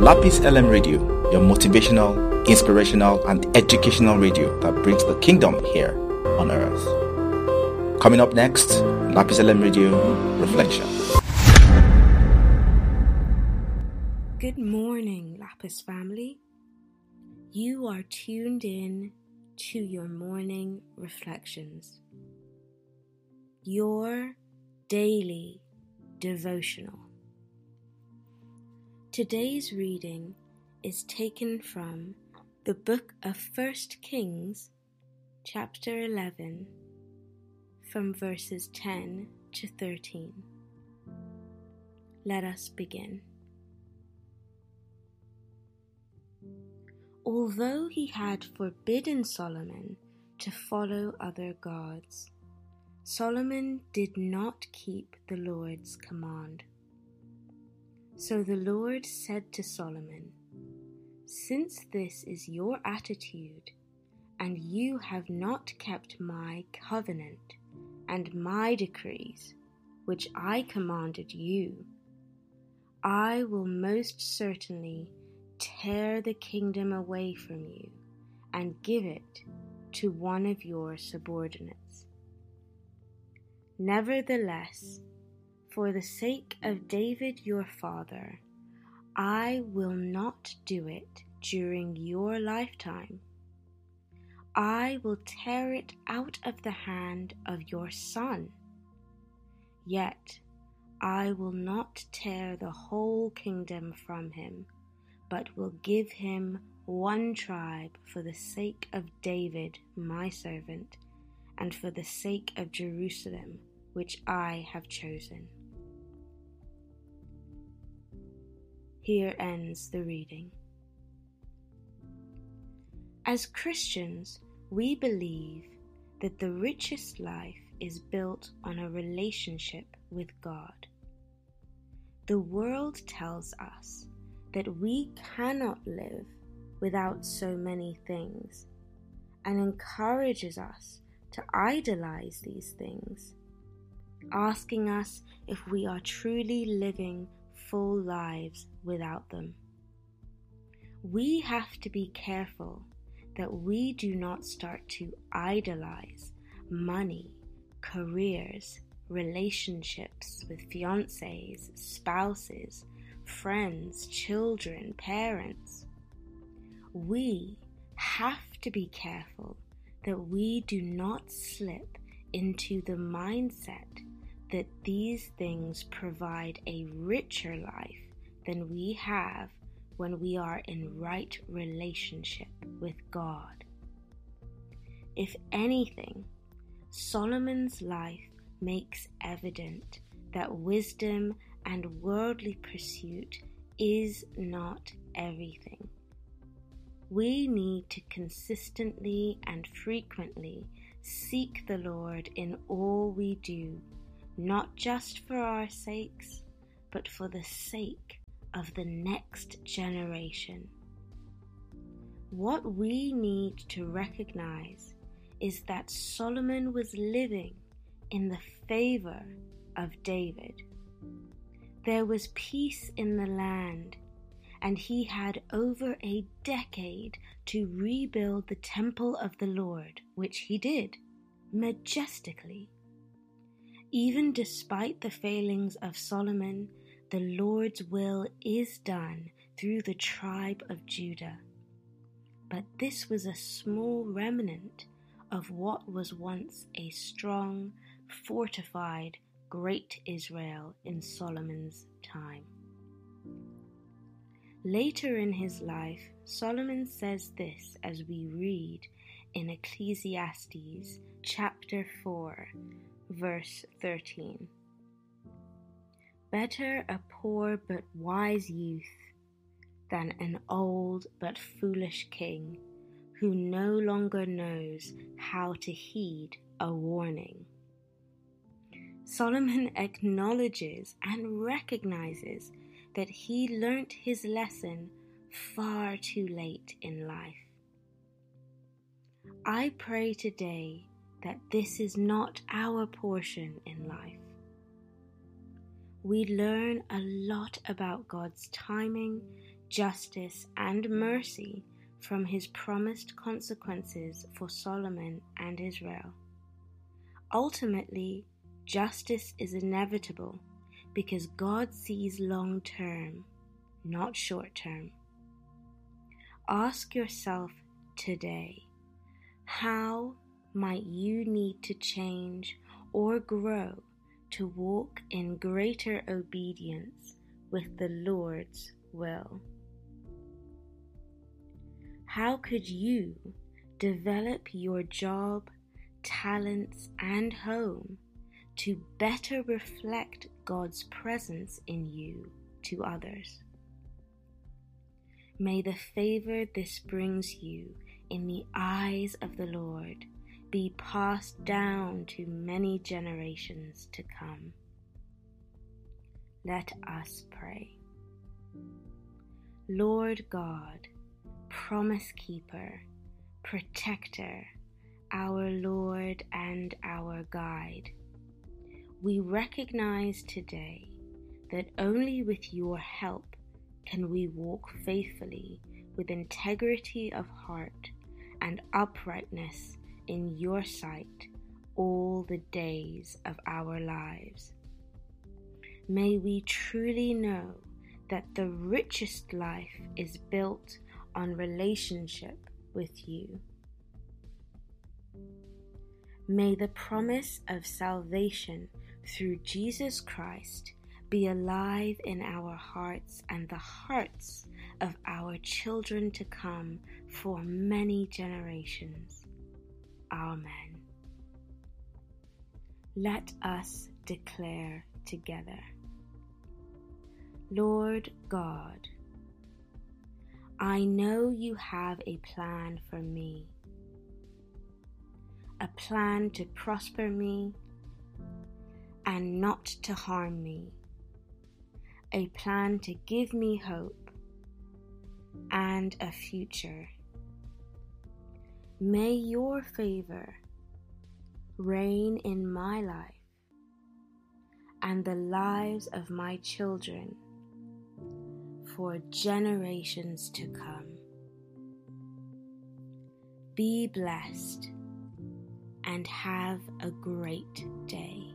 Lapis LM Radio, your motivational, inspirational, and educational radio that brings the kingdom here on earth. Coming up next, Lapis LM Radio Reflection. Good morning, Lapis family. You are tuned in to your morning reflections, your daily devotional. Today's reading is taken from the book of 1 Kings, chapter 11, from verses 10 to 13. Let us begin. Although he had forbidden Solomon to follow other gods, Solomon did not keep the Lord's command. So the Lord said to Solomon, "Since this is your attitude, and you have not kept my covenant and my decrees, which I commanded you, I will most certainly tear the kingdom away from you and give it to one of your subordinates. Nevertheless, for the sake of David your father, I will not do it during your lifetime. I will tear it out of the hand of your son. Yet I will not tear the whole kingdom from him, but will give him one tribe for the sake of David my servant, and for the sake of Jerusalem, which I have chosen." Here ends the reading. As Christians, we believe that the richest life is built on a relationship with God. The world tells us that we cannot live without so many things, and encourages us to idolize these things, asking us if we are truly living full lives without them. We have to be careful that we do not start to idolize money, careers, relationships with fiancés, spouses, friends, children, parents. We have to be careful that we do not slip into the mindset that these things provide a richer life than we have when we are in right relationship with God. If anything, Solomon's life makes evident that wisdom and worldly pursuit is not everything. We need to consistently and frequently seek the Lord in all we do, not just for our sakes, but for the sake of the next generation. What we need to recognize is that Solomon was living in the favor of David. There was peace in the land, and he had over a decade to rebuild the temple of the Lord, which he did majestically. Even despite the failings of Solomon, the Lord's will is done through the tribe of Judah. But this was a small remnant of what was once a strong, fortified, great Israel in Solomon's time. Later in his life, Solomon says this as we read in Ecclesiastes chapter 4, verse 13. "Better a poor but wise youth than an old but foolish king who no longer knows how to heed a warning." Solomon acknowledges and recognizes that he learnt his lesson far too late in life. I pray today that this is not our portion in life. We learn a lot about God's timing, justice and mercy from his promised consequences for Solomon and Israel. Ultimately, justice is inevitable because God sees long term, not short term. Ask yourself today, how might you need to change or grow to walk in greater obedience with the Lord's will? How could you develop your job, talents, and home to better reflect God's presence in you to others? May the favor this brings you in the eyes of the Lord be passed down to many generations to come. Let us pray. Lord God, promise keeper, protector, our Lord and our guide, we recognize today that only with your help can we walk faithfully with integrity of heart and uprightness in your sight all the days of our lives. May we truly know that the richest life is built on relationship with you. May the promise of salvation through Jesus Christ be alive in our hearts and the hearts of our children to come for many generations. Amen. Let us declare together. Lord God, I know you have a plan for me, a plan to prosper me and not to harm me, a plan to give me hope and a future. May your favor reign in my life and the lives of my children for generations to come. Be blessed and have a great day.